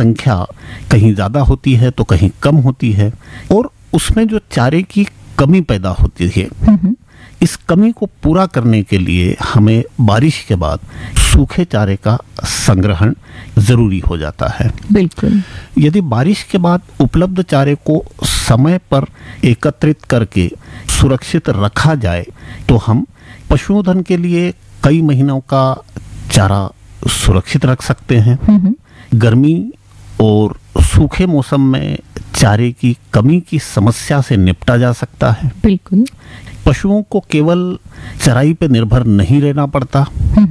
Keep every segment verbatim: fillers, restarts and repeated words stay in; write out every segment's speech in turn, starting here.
संख्या कहीं ज़्यादा होती है तो कहीं कम होती है, और उसमें जो चारे की कमी पैदा होती है, इस कमी को पूरा करने के लिए हमें बारिश के बाद सूखे चारे का संग्रहण जरूरी हो जाता है। बिल्कुल। यदि बारिश के बाद उपलब्ध चारे को समय पर एकत्रित करके सुरक्षित रखा जाए तो हम पशुधन के लिए कई महीनों का चारा सुरक्षित रख सकते हैं। गर्मी और सूखे मौसम में चारे की कमी की समस्या से निपटा जा सकता है। बिल्कुल। पशुओं को केवल चराई पे निर्भर नहीं रहना पड़ता,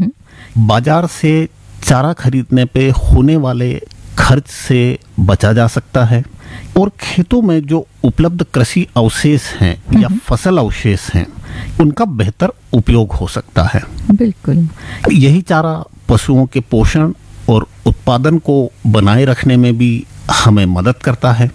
बाजार से चारा खरीदने पे होने वाले खर्च से बचा जा सकता है, और खेतों में जो उपलब्ध कृषि अवशेष हैं या फसल अवशेष हैं उनका बेहतर उपयोग हो सकता है। बिल्कुल। यही चारा पशुओं के पोषण और उत्पादन को बनाए रखने में भी हमें मदद करता है,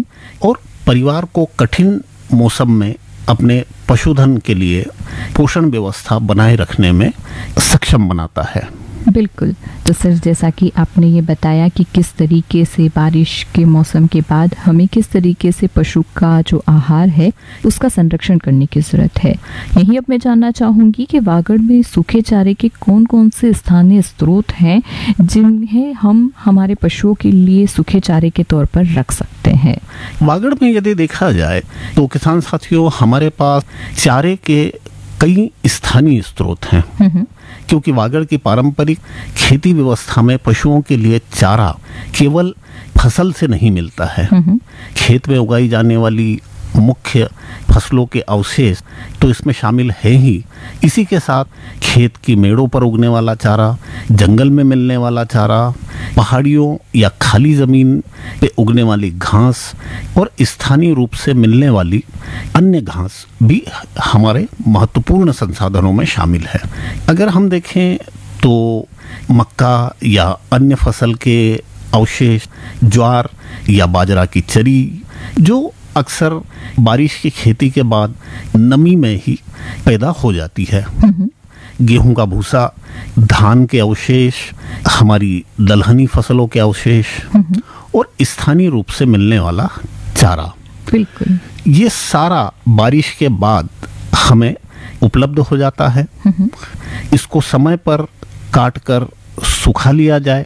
और परिवार को कठिन मौसम में अपने पशुधन के लिए पोषण व्यवस्था बनाए रखने में सक्षम बनाता है। बिल्कुल। तो सर, जैसा कि आपने ये बताया कि किस तरीके से बारिश के मौसम के बाद हमें किस तरीके से पशु का जो आहार है उसका संरक्षण करने की ज़रूरत है, यही अब मैं जानना चाहूँगी कि वागड़ में सूखे चारे के कौन कौन से स्थानीय स्रोत हैं जिन्हें हम हमारे पशुओं के लिए सूखे चारे के तौर पर रख सकते हैं। वागड़ में यदि देखा जाए तो किसान साथियों, हमारे पास चारे के कई स्थानीय स्रोत हैं, क्योंकि वागड़ की पारंपरिक खेती व्यवस्था में पशुओं के लिए चारा केवल फसल से नहीं मिलता है। खेत में उगाई जाने वाली मुख्य फसलों के अवशेष तो इसमें शामिल है ही, इसी के साथ खेत की मेड़ों पर उगने वाला चारा, जंगल में मिलने वाला चारा, पहाड़ियों या खाली जमीन पे उगने वाली घास और स्थानीय रूप से मिलने वाली अन्य घास भी हमारे महत्वपूर्ण संसाधनों में शामिल है। अगर हम देखें तो मक्का या अन्य फसल के अवशेष, ज्वार या बाजरा की चरी, जो अक्सर बारिश की खेती के बाद नमी में ही पैदा हो जाती है, गेहूं का भूसा, धान के अवशेष, हमारी दलहनी फसलों के अवशेष और स्थानीय रूप से मिलने वाला चारा, बिल्कुल, ये सारा बारिश के बाद हमें उपलब्ध हो जाता है। इसको समय पर काट कर सुखा लिया जाए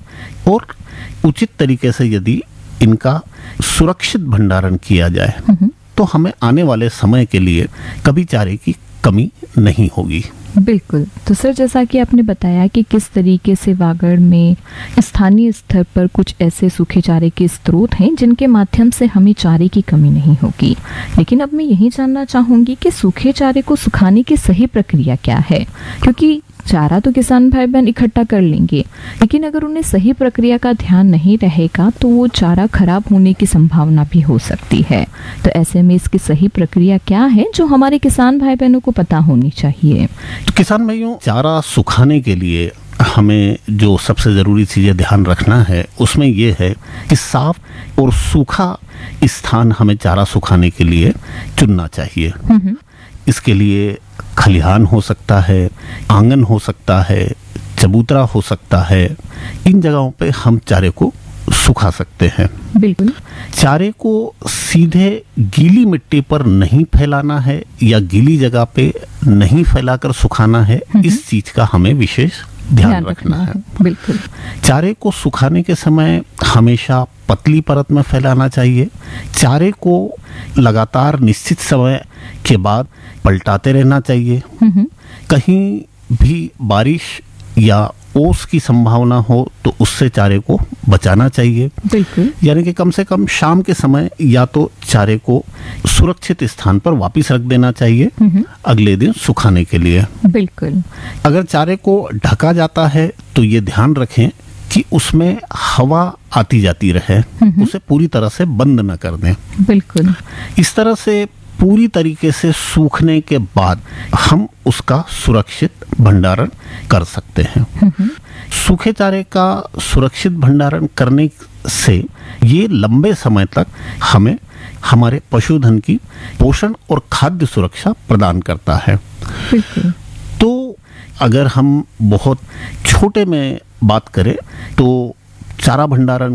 और उचित तरीके से यदि इनका सुरक्षित भंडारण किया जाए तो हमें आने वाले समय के लिए कभी चारे की कमी नहीं होगी। बिल्कुल। तो सर, जैसा कि आपने बताया कि किस तरीके से वागड़ में स्थानीय स्तर पर कुछ ऐसे सूखे चारे के स्रोत हैं जिनके माध्यम से हमें चारे की कमी नहीं होगी, लेकिन अब मैं यही जानना चाहूँगी कि सूखे चारे को सुखाने की सही प्रक्रिया क्या है, क्योंकि चारा तो किसान भाई बहन इकट्ठा कर लेंगे, लेकिन अगर उन्हें सही प्रक्रिया का ध्यान नहीं रहेगा तो वो चारा खराब होने की संभावना भी हो सकती है। तो ऐसे में इसकी सही प्रक्रिया क्या है जो हमारे किसान भाई बहनों को पता होनी चाहिए? तो किसान भाइयों, चारा सुखाने के लिए हमें जो सबसे ज़रूरी चीज़ें ध्यान रखना है उसमें ये है कि साफ और सूखा स्थान हमें चारा सुखाने के लिए चुनना चाहिए। इसके लिए खलिहान हो सकता है, आंगन हो सकता है, चबूतरा हो सकता है, इन जगहों पे हम चारे को सुखा सकते हैं। बिल्कुल। चारे को सीधे गीली मिट्टी पर नहीं फैलाना है या गीली जगह पे नहीं फैलाकर सुखाना है, इस चीज का हमें विशेष ध्यान, ध्यान रखना, रखना है।, है बिल्कुल। चारे को सुखाने के समय हमेशा पतली परत में फैलाना चाहिए। चारे को लगातार निश्चित समय के बाद पलटाते रहना चाहिए। कहीं भी बारिश या ओस की संभावना हो तो उससे चारे को बचाना चाहिए। बिल्कुल। यानी कि कम से कम शाम के समय या तो चारे को सुरक्षित स्थान पर वापस रख देना चाहिए अगले दिन सुखाने के लिए। बिल्कुल। अगर चारे को ढका जाता है तो ये ध्यान रखें कि उसमें हवा आती जाती रहे, उसे पूरी तरह से बंद न कर दें। बिल्कुल। इस तरह से पूरी तरीके से सूखने के बाद हम उसका सुरक्षित भंडारण कर सकते हैं। सूखे चारे का सुरक्षित भंडारण करने से ये लंबे समय तक हमें हमारे पशुधन की पोषण और खाद्य सुरक्षा प्रदान करता है। तो अगर हम बहुत छोटे में बात करें तो चारा भंडारण